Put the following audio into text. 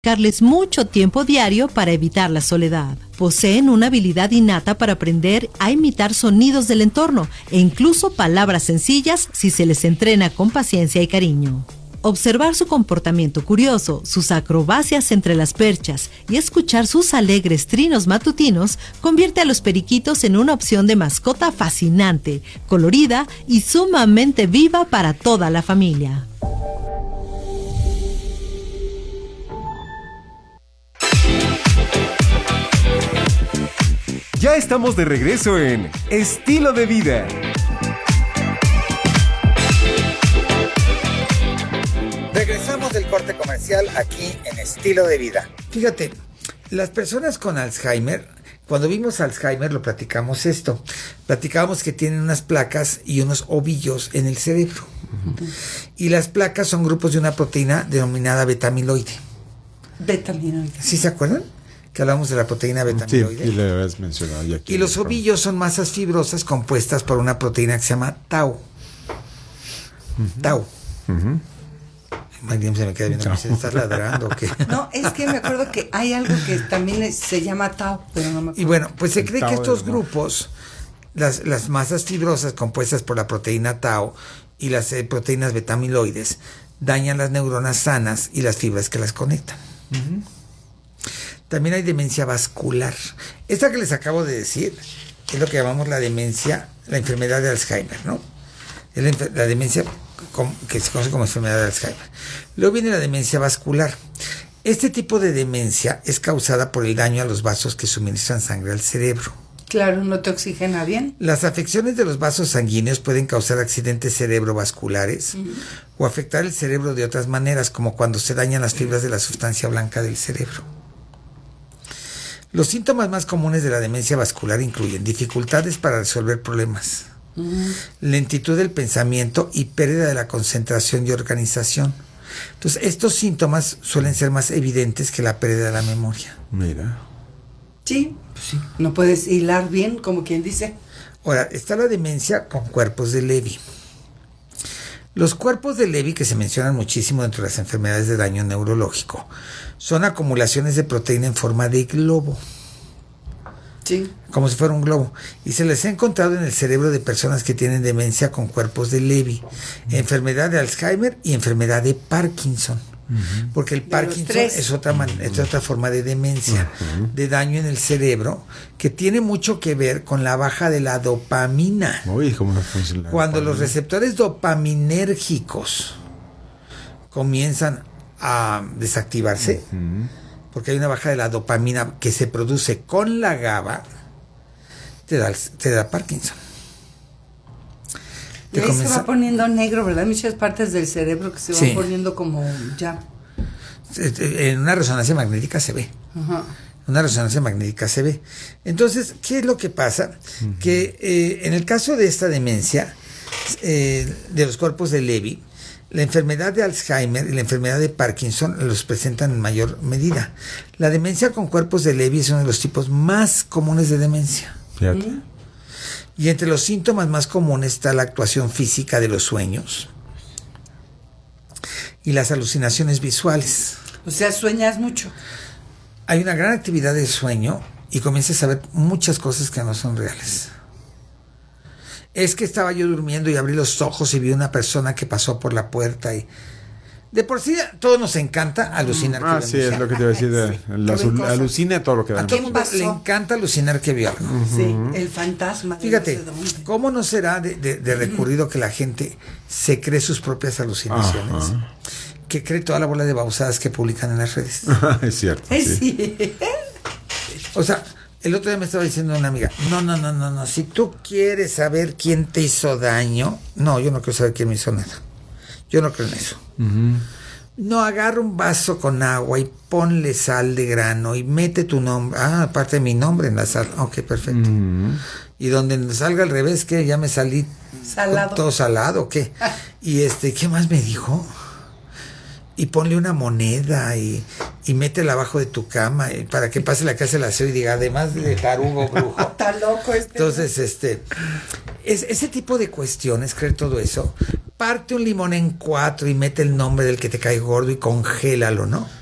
dedicarles mucho tiempo diario para evitar la soledad. Poseen una habilidad innata para aprender a imitar sonidos del entorno e incluso palabras sencillas si se les entrena con paciencia y cariño. Observar su comportamiento curioso, sus acrobacias entre las perchas y escuchar sus alegres trinos matutinos convierte a los periquitos en una opción de mascota fascinante, colorida y sumamente viva para toda la familia. Ya estamos de regreso en Estilo de Vida. Regresamos del corte comercial aquí en Estilo de Vida. Fíjate, las personas con Alzheimer, cuando vimos Alzheimer lo platicamos esto. Platicábamos que tienen unas placas y unos ovillos en el cerebro. Uh-huh. Y las placas son grupos de una proteína denominada beta-amiloide. Beta-amiloide. ¿Sí se acuerdan? Que hablamos de la proteína beta-amiloide. Sí, y le habías mencionado ya. Y los ovillos son masas fibrosas compuestas por una proteína que se llama tau. Uh-huh. Tau. Uh-huh. Mariam se me queda viendo, ¿se está ladrando o qué? No, es que me acuerdo que hay algo que también se llama tau, pero no me acuerdo. Y bueno, pues se cree que estos grupos, las masas fibrosas compuestas por la proteína tau y las proteínas beta-amiloides, dañan las neuronas sanas y las fibras que las conectan. Uh-huh. También hay demencia vascular. Esta que les acabo de decir es lo que llamamos la demencia, la enfermedad de Alzheimer, ¿no? Es la demencia que se conoce como enfermedad de Alzheimer. Luego viene la demencia vascular. Este tipo de demencia es causada por el daño a los vasos que suministran sangre al cerebro. Claro, no te oxigena bien. Las afecciones de los vasos sanguíneos pueden causar accidentes cerebrovasculares o afectar el cerebro de otras maneras, como cuando se dañan las fibras de la sustancia blanca del cerebro. Los síntomas más comunes de la demencia vascular incluyen dificultades para resolver problemas, lentitud del pensamiento y pérdida de la concentración y organización. Entonces, estos síntomas suelen ser más evidentes que la pérdida de la memoria. Mira. Sí, pues sí. No puedes hilar bien, como quien dice. Ahora, está la demencia con cuerpos de Levy. Los cuerpos de Levy, que se mencionan muchísimo dentro de las enfermedades de daño neurológico, son acumulaciones de proteína en forma de globo. Sí. Como si fuera un globo. Y se les ha encontrado en el cerebro de personas que tienen demencia con cuerpos de Levy, enfermedad de Alzheimer y enfermedad de Parkinson. Porque el Parkinson es otra forma de demencia, de daño en el cerebro, que tiene mucho que ver con la baja de la dopamina. Uy, ¿cómo no funciona? Cuando los receptores dopaminérgicos comienzan a desactivarse, porque hay una baja de la dopamina que se produce con la GABA, te da Parkinson. Y ahí se va poniendo negro, ¿verdad? Muchas partes del cerebro que se van poniendo como ya. En una resonancia magnética se ve. Ajá. Una resonancia magnética se ve. Entonces, ¿qué es lo que pasa? Que en el caso de esta demencia, de los cuerpos de Levy, la enfermedad de Alzheimer y la enfermedad de Parkinson los presentan en mayor medida. La demencia con cuerpos de Levy es uno de los tipos más comunes de demencia. Fíjate. Y entre los síntomas más comunes está la actuación física de los sueños y las alucinaciones visuales. O sea, sueñas mucho. Hay una gran actividad de sueño y comienzas a ver muchas cosas que no son reales. Es que estaba yo durmiendo y abrí los ojos y vi una persona que pasó por la puerta y... De por sí, a todos nos encanta alucinar. Sí, es lo que te iba a decir. Alucina todo lo que da. A todo el mundo le encanta alucinar que vio algo. Sí, el fantasma. Fíjate, ¿cómo no será de recurrido que la gente se cree sus propias alucinaciones? Que cree toda la bola de babosadas que publican en las redes. Es cierto. Sí. O sea, el otro día me estaba diciendo una amiga, no, si tú quieres saber quién te hizo daño, no, yo no quiero saber quién me hizo nada. Yo no creo en eso. No, agarra un vaso con agua y ponle sal de grano y mete tu nombre. Aparte de mi nombre en la sal. Ok, perfecto. Y donde salga al revés, ¿qué? Ya me salí salado. Todo salado, ¿qué? Y ¿qué más me dijo? Y ponle una moneda y métela abajo de tu cama para que pase la casa del aseo y diga, además de tarugo brujo. Está loco Entonces, ese tipo de cuestiones, creer todo eso, parte un limón en 4 y mete el nombre del que te cae gordo y congélalo, ¿no?